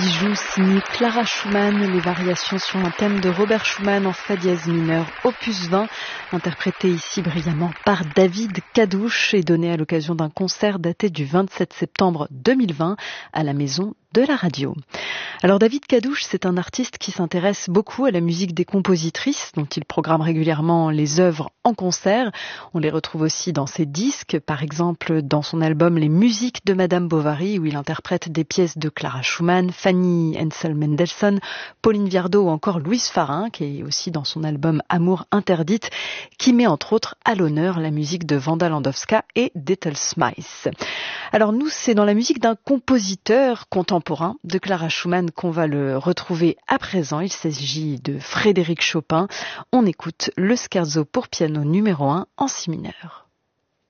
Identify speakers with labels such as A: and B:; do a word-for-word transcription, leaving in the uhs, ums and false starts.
A: Bijou signé Clara Schumann, les variations sur un thème de Robert Schumann en fa dièse mineur, opus vingt, interprété ici brillamment par David Cadouche et donné à l'occasion d'un concert daté du vingt-sept septembre deux mille vingt à la Maison de la Radio. Alors David Cadouche, c'est un artiste qui s'intéresse beaucoup à la musique des compositrices, dont il programme régulièrement les œuvres en concert. On les retrouve aussi dans ses disques, par exemple dans son album Les musiques de Madame Bovary, où il interprète des pièces de Clara Schumann, Fanny Hensel-Mendelssohn, Pauline Viardot ou encore Louise Farin, qui est aussi dans son album Amour interdite, qui met entre autres à l'honneur la musique de Wanda Landowska et d'Ethel Smyth. Alors nous, c'est dans la musique d'un compositeur contemporain de Clara Schumann qu'on va le retrouver à présent. Il s'agit de Frédéric Chopin. On écoute le scherzo pour piano numéro un en si mineur.